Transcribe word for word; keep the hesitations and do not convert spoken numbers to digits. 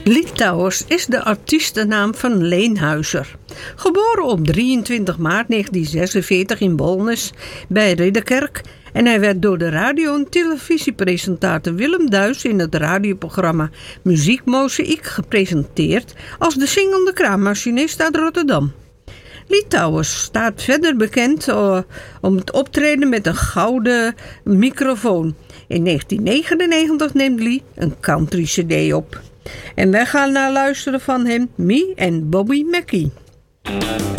Litouwers is de artiestennaam van Leenhuizer. Geboren op drieëntwintig maart negentien zesenveertig in Bolnes bij Ridderkerk en hij werd door de radio- en televisiepresentator Willem Duis in het radioprogramma Muziek Mozaïek gepresenteerd als de zingende kraammachinist uit Rotterdam. Litouwers staat verder bekend uh, om het optreden met een gouden microfoon. In negentien negenennegentig neemt Lee een country cd op. En wij gaan naar luisteren van hem, Me en Bobby Mackey.